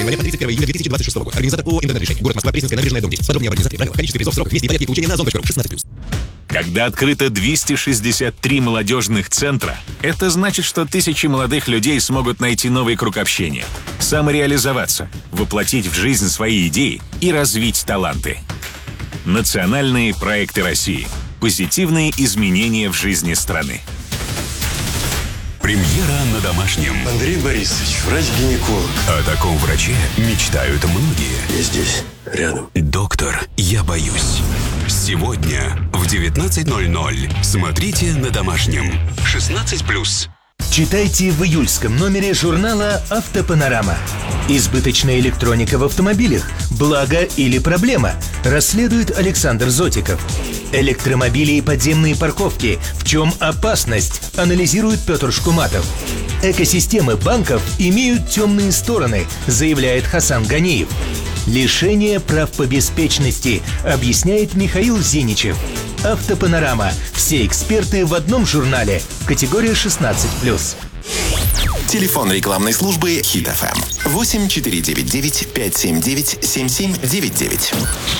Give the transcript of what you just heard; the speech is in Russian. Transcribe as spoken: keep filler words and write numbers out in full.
января по тридцать первое июля две тысячи двадцать шестого года. Организатор ООО «Индонер Решение». Город Москва, Пресненская набережная, дом десять. Подробнее об организации, правила, количество призов, срок, месте и порядке получения на зон точка ру. шестнадцать плюс. Когда открыто двести шестьдесят три молодежных центра, это значит, что тысячи молодых людей смогут найти новый круг общения, самореализоваться, воплотить в жизнь свои идеи и развить таланты. Национальные проекты России. Позитивные изменения в жизни страны. Премьера на Домашнем. Андрей Борисович, врач-гинеколог. О таком враче мечтают многие. Я здесь, рядом. Доктор, я боюсь. Сегодня в девятнадцать ноль ноль смотрите на Домашнем. шестнадцать плюс. Читайте в июльском номере журнала «Автопанорама». Избыточная электроника в автомобилях. Благо или проблема? Расследует Александр Зотиков. Электромобили и подземные парковки. В чем опасность? Анализирует Петр Шкуматов. Экосистемы банков имеют темные стороны, заявляет Хасан Ганиев. Лишение прав по беспечности, объясняет Михаил Зиничев. Автопанорама. Все эксперты в одном журнале. Категория шестнадцать плюс. Телефон рекламной службы Хит эф эм восемь четыре девять девять пять семь девять семь семь девять девять.